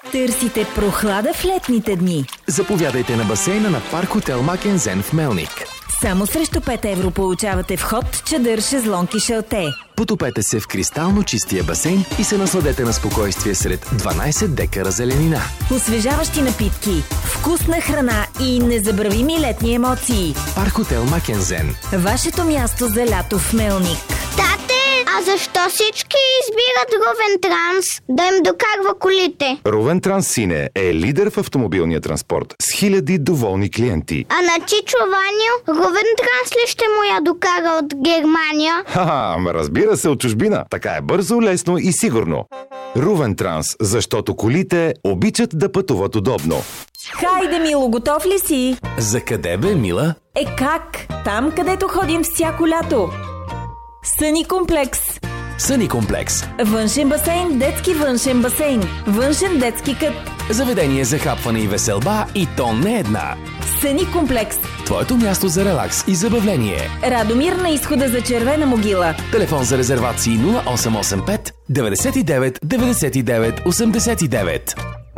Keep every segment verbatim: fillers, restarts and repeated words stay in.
Търсите прохлада в летните дни? Заповядайте на басейна на Парк Хотел Макензен в Мелник. Само срещу пет евро получавате вход, чадър, шезлонг и шалте. Потопете се в кристално чистия басейн и се насладете на спокойствие сред дванайсет декара зеленина. Освежаващи напитки, вкусна храна и незабравими летни емоции. Парк Хотел Макензен. Вашето място за лято в Мелник. Тате, а защо всички избират Рувен Транс да им докарва колите? Рувен Транс Сине е лидер в автомобилния транспорт с хиляди доволни клиенти. А на Чичо Ваню Рувен Транс ли ще му я докара от Германия? Ха-ха, ама разбира се, от чужбина. Така е бързо, лесно и сигурно. Рувен Транс, защото колите обичат да пътуват удобно. Хайде, Мило, готов ли си? За къде бе, Мила? Е как? Там, където ходим всяко лято. Съни комплекс. Съни комплекс. Външен басейн, детски външен басейн. Външен детски кът. Заведение за хапване и веселба, и то не една. Съни комплекс. Твоето място за релакс и забавление. Радомир на изхода за Червена могила. Телефон за резервации нула осем осем пет деветдесет и девет деветдесет и девет осемдесет и девет.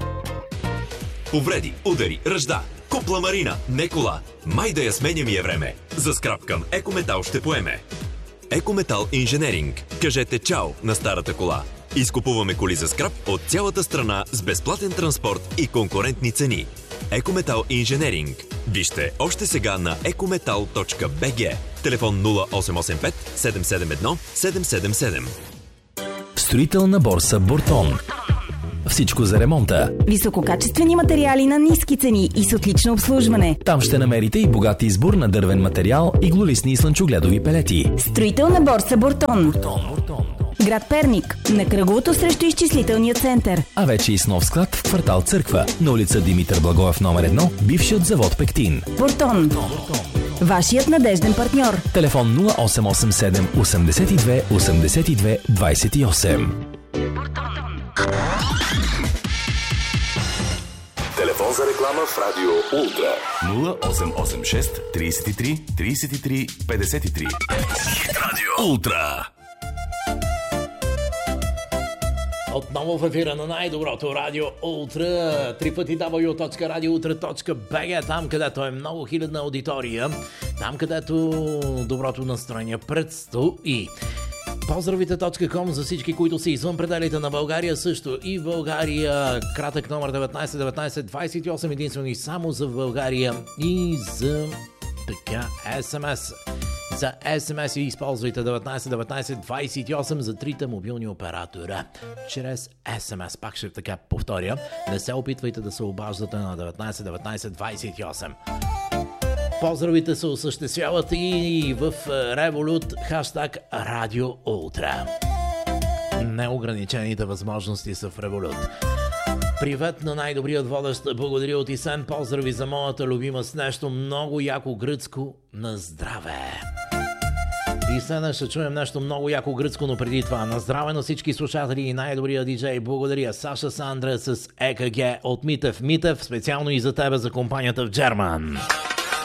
Повреди, удари, ръжда. Купла Марина, не кола. Май да я сменя ми е време. За скрап към Екометал ще поеме. Екометал Инженеринг. Кажете чао на старата кола. Изкупуваме коли за скрап от цялата страна с безплатен транспорт и конкурентни цени. Екометал Инженеринг. Вижте още сега на екометал точка би джи. Телефон нула осем осем пет седем седем едно седем седем седем. Строителна борса Бортон. Всичко за ремонта. Висококачествени материали на ниски цени и с отлично обслужване. Там ще намерите и богат избор на дървен материал, иглолистни и слънчогледови пелети. Строителна борса Бортон. Бортон, Бортон. Град Перник, на кръговото срещу изчислителния център. А вече и с нов склад в квартал Църква, на улица Димитър Благоев номер едно, бившият завод Пектин. Бортон. Вашият надежден партньор. Телефон нула осем осем седем осемдесет и две осемдесет и две двадесет и осем. Телефон за реклама в Радио Ултра нула осем осем шест тридесет и три тридесет и три петдесет и три. Радио Ултра. Отново в ефира на най-доброто Радио Ултра. Три пъти дабъл ю точка радио ултра точка би джи, там където е много хилядна аудитория, там където доброто настроение предстои. Поздравите точка ком за всички, които са извън пределите на България, също и в България. Кратък номер деветнайсет деветнайсет двадесет и осем, единствено и само за България. И за така ес-ем-ес. За ес-ем-ес използвайте деветнайсет деветнайсет двадесет и осем за трите мобилни оператора. Чрез ес-ем-ес, пак ще така повторя, не се опитвайте да се обаждате на деветнайсет деветнайсет двадесет и осем. Поздравите се осъществяват и в Revolut, хаштаг Радио Ултра. Неограничените възможности са в Revolut. Привет на най-добрият водещ, благодаря от Исен, поздрави за моята любима с нещо много яко гръцко на здраве. Исена, ще чуем нещо много яко гръцко, но преди това на здраве на всички слушатели и най-добрия диджей, благодаря. Саша Сандра с ЕКГ от Митев. Митев, специално и за тебе за компанията в Джерман.